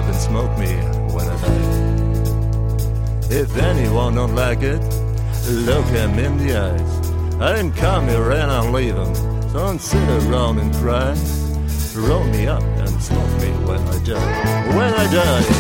up and smoke me when I die. If anyone don't like it, look him in the eyes. I didn't come here and I'll leave him, so don't sit around and cry. Roll me up and smoke me when I die. When I die.